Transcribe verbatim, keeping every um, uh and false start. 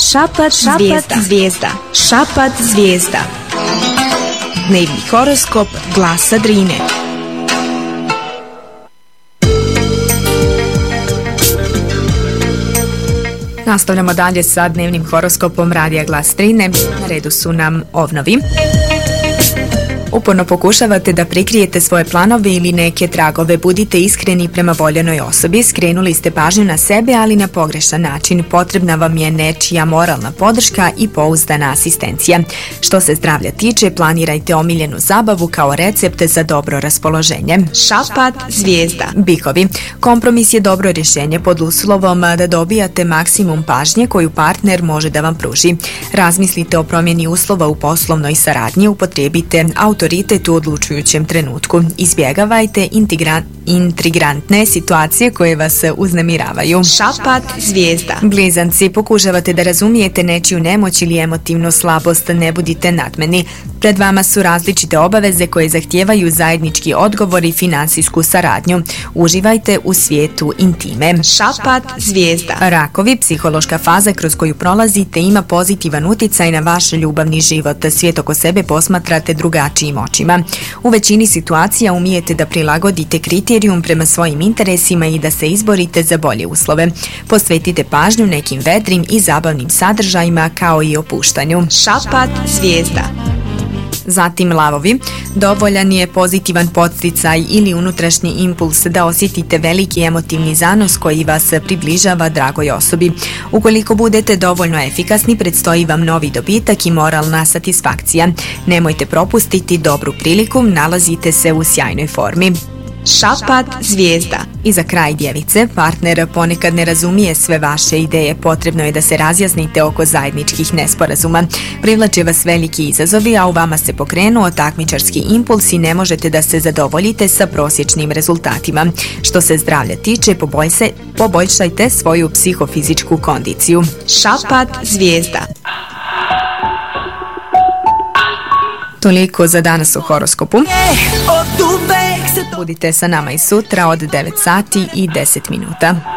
Šapat, šapat zvijezda. zvijezda. Šapat zvijezda. Dnevni horoskop Glasa Drine. Nastavljamo dalje sa dnevnim horoskopom Radija Glas Drine. Na redu su nam ovnovi. Uporno pokušavate da prikrijete svoje planove ili neke tragove. Budite iskreni prema voljenoj osobi. Skrenuli ste pažnju na sebe, ali na pogrešan način. Potrebna vam je nečija moralna podrška i pouzdana asistencija. Što se zdravlja tiče, planirajte omiljenu zabavu kao recept za dobro raspoloženje. Šapat zvijezda. Bikovi. Kompromis je dobro rješenje pod uslovom da dobijate maksimum pažnje koju partner može da vam pruži. Razmislite o promjeni uslova u poslovnoj saradnji. Upotrijebite autoritet u odlučujućem trenutku. Izbjegavajte intrigra- intrigantne situacije koje vas uznemiravaju. Šapat zvijezda. Blizanci, pokušavate da razumijete nečiju nemoć ili emotivnu slabost, ne budite nadmeni. Pred vama su različite obaveze koje zahtijevaju zajednički odgovor i finansijsku saradnju. Uživajte u svijetu intime. Šapat zvijezda. Rakovi, psihološka faza kroz koju prolazite ima pozitivan utjecaj na vaš ljubavni život. Svijet oko sebe posmatrate drugačijim očima. U većini situacija umijete da prilagodite kriterijum prema svojim interesima i da se izborite za bolje uslove. Posvetite pažnju nekim vedrim i zabavnim sadržajima kao i opuštanju. Šapat zvijezda. Zatim lavovi, dovoljan je pozitivan podsticaj ili unutrašnji impuls da osjetite veliki emotivni zanos koji vas približava dragoj osobi. Ukoliko budete dovoljno efikasni, predstoji vam novi dobitak i moralna satisfakcija. Nemojte propustiti dobru priliku, nalazite se u sjajnoj formi. Šapat zvijezda. I za kraj, djevice, partner ponekad ne razumije sve vaše ideje. Potrebno je da se razjasnite oko zajedničkih nesporazuma. Privlače vas veliki izazovi, a u vama se pokrenuo takmičarski impuls i ne možete da se zadovoljite sa prosječnim rezultatima. Što se zdravlja tiče, poboljse, poboljšajte svoju psihofizičku kondiciju. Šapat zvijezda. Toliko za danas u horoskopu. Budite sa nama i sutra od devet sati i deset minuta.